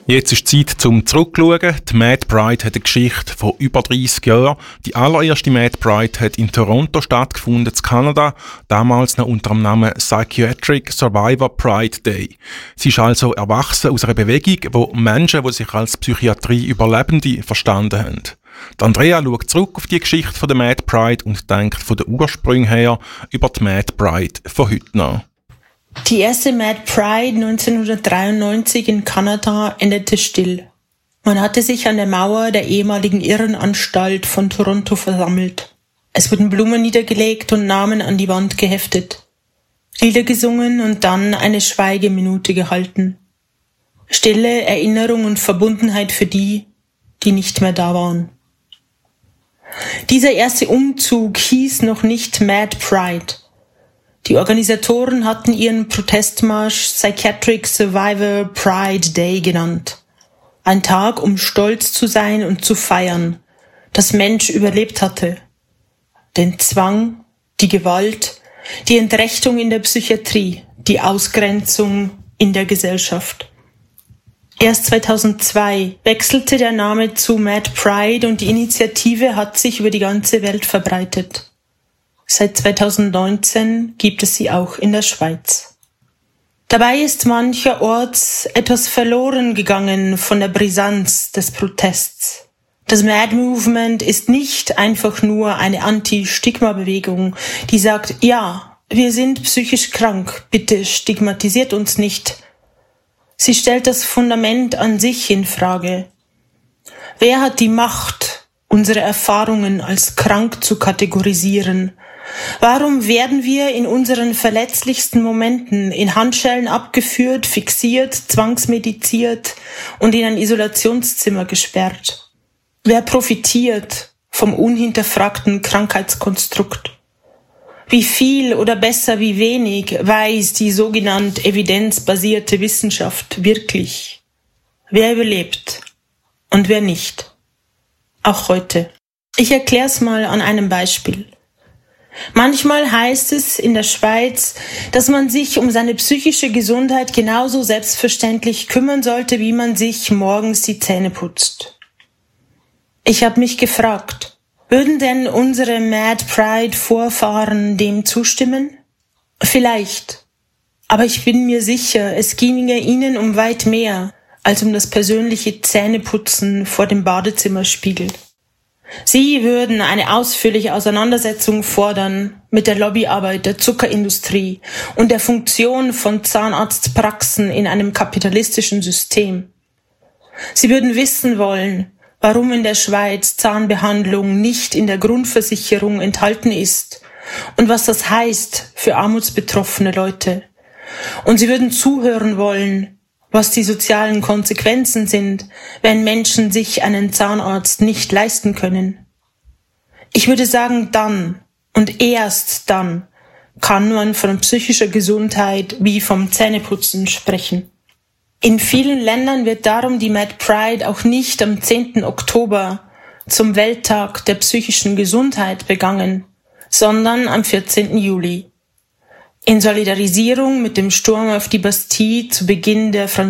Jetzt ist Zeit zum Zurückschauen. Die Mad Pride hat eine Geschichte von über 30 Jahren. Die allererste Mad Pride hat in Toronto stattgefunden, in Kanada, damals noch unter dem Namen Psychiatric Survivor Pride Day. Sie ist also erwachsen aus einer Bewegung, wo Menschen, die sich als Psychiatrie-Überlebende verstanden haben. Die Andrea schaut zurück auf die Geschichte der Mad Pride und denkt von den Ursprüngen her über die Mad Pride von heute nach. Die erste Mad Pride 1993 in Kanada endete still. Man hatte sich an der Mauer der ehemaligen Irrenanstalt von Toronto versammelt. Es wurden Blumen niedergelegt und Namen an die Wand geheftet. Lieder gesungen und dann eine Schweigeminute gehalten. Stille Erinnerung und Verbundenheit für die, die nicht mehr da waren. Dieser erste Umzug hieß noch nicht Mad Pride. Die Organisatoren hatten ihren Protestmarsch Psychiatric Survivor Pride Day genannt. Ein Tag, um stolz zu sein und zu feiern, dass Mensch überlebt hatte. Den Zwang, die Gewalt, die Entrechtung in der Psychiatrie, die Ausgrenzung in der Gesellschaft. Erst 2002 wechselte der Name zu Mad Pride und die Initiative hat sich über die ganze Welt verbreitet. Seit 2019 gibt es sie auch in der Schweiz. Dabei ist mancherorts etwas verloren gegangen von der Brisanz des Protests. Das Mad Movement ist nicht einfach nur eine Anti-Stigma-Bewegung, die sagt, ja, wir sind psychisch krank, bitte stigmatisiert uns nicht. Sie stellt das Fundament an sich in Frage. Wer hat die Macht, unsere Erfahrungen als krank zu kategorisieren? Warum werden wir in unseren verletzlichsten Momenten in Handschellen abgeführt, fixiert, zwangsmediziert und in ein Isolationszimmer gesperrt? Wer profitiert vom unhinterfragten Krankheitskonstrukt? Wie viel oder besser wie wenig weiß die sogenannte evidenzbasierte Wissenschaft wirklich? Wer überlebt und wer nicht? Auch heute. Ich erkläre es mal an einem Beispiel. Manchmal heißt es in der Schweiz, dass man sich um seine psychische Gesundheit genauso selbstverständlich kümmern sollte, wie man sich morgens die Zähne putzt. Ich habe mich gefragt, würden denn unsere Mad Pride Vorfahren dem zustimmen? Vielleicht. Aber ich bin mir sicher, es ginge ihnen um weit mehr als um das persönliche Zähneputzen vor dem Badezimmerspiegel. Sie würden eine ausführliche Auseinandersetzung fordern mit der Lobbyarbeit der Zuckerindustrie und der Funktion von Zahnarztpraxen in einem kapitalistischen System. Sie würden wissen wollen, warum in der Schweiz Zahnbehandlung nicht in der Grundversicherung enthalten ist und was das heißt für armutsbetroffene Leute. Und sie würden zuhören wollen, was die sozialen Konsequenzen sind, wenn Menschen sich einen Zahnarzt nicht leisten können. Ich würde sagen, dann und erst dann kann man von psychischer Gesundheit wie vom Zähneputzen sprechen. In vielen Ländern wird darum die Mad Pride auch nicht am 10. Oktober zum Welttag der psychischen Gesundheit begangen, sondern am 14. Juli. In Solidarisierung mit dem Sturm auf die Bastille zu Beginn der